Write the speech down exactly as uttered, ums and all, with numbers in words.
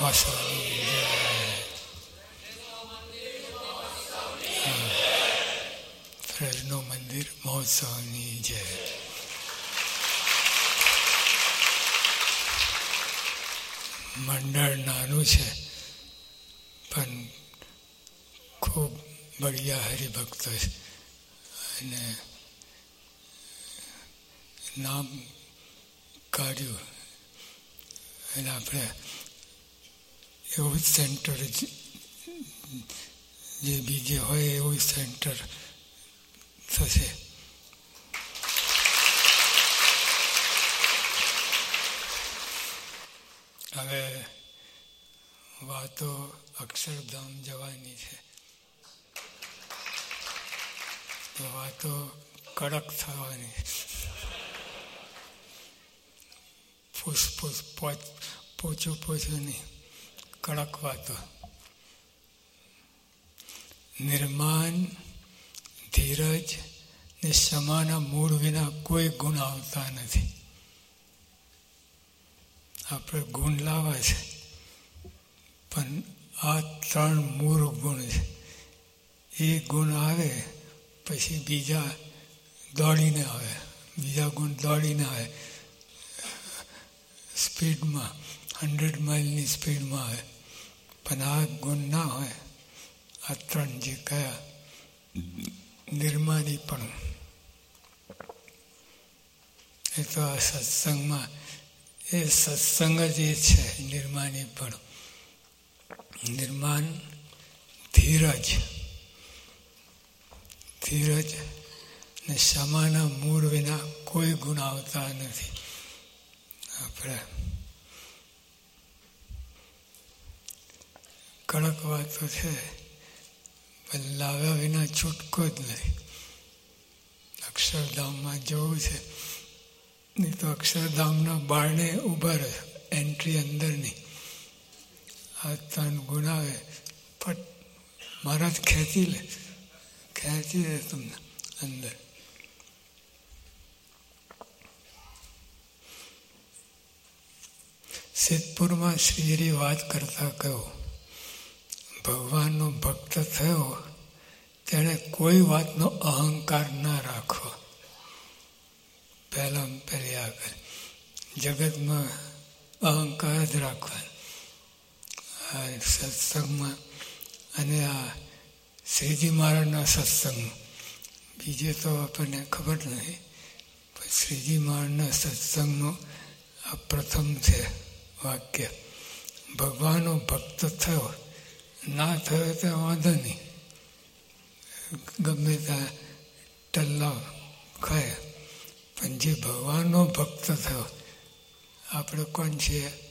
મહોત્સવની જય. ફ્રેઝનો મંદિર મહોત્સવની જય. મંડળ નાનું છે પણ ખૂબ બઢિયા હરિભક્તો છે અને નામ કાઢ્યું અને આપણે એવું જ સેન્ટર જે બીજે હોય એવું સેન્ટર થશે. હવે વાતો અક્ષરધામ જવાની છે તો વાતો કડક થવાની. ફૂસ ફૂસ પોચ પોચું પોચું નહીં, કડક વાતો. નિર્માન, ધીરજ ને ક્ષમાના મૂળ વિના કોઈ ગુણ આવતા નથી. આપણે ગુણ લાવવા છે પણ આ ત્રણ મૂળ ગુણ છે. એ ગુણ આવે પછી બીજા દોડીને આવે, બીજા ગુણ દોડીને આવે. સ્પીડમાં હંડ્રેડ માઇલની સ્પીડમાં આવે પણ આ ગુણ ના હોય. આ ત્રણ જે કયા નિર્માની પણ એ તો આ સત્સંગમાં એ સત્સંગ જ એ છે. નિર્માની પણ નિર્માન, ધીરજ ધીરજ ને ક્ષમાના મૂળ વિના કોઈ ગુણ આવતા નથી. આપણે કડક વાતો છે પણ લાવ્યા વિના છૂટકો જ નથી. અક્ષરધામમાં જવું છે નહીં તો અક્ષરધામના બારણે ઊભા રહે, એન્ટ્રી અંદરની. આ ત્રણ ગુણ આવે ફટ મહારાજ ખેંચી લે ખેંચી લે તમને અંદર. સિદ્ધપુરમાં શ્રીજી વાત કરતા કહ્યું, ભગવાનનો ભક્ત થયો તેણે કોઈ વાતનો અહંકાર ના રાખવો. પહેલાં પહેલી આગળ જગતમાં અહંકાર જ રાખવાનો. આ સત્સંગમાં અને આ શ્રીજી મહારાજના સત્સંગમાં, બીજે તો આપણને ખબર નથી પણ શ્રીજી મહારાજના સત્સંગનો આ પ્રથમ છે વાક્ય. ભગવાનનો ભક્ત થયો, ના થયો તો વાંધો નહીં, ગમે ત્યાં ટલ્લા ખાય, પણ જે ભગવાનનો ભક્ત થયો, આપણે કોણ છીએ?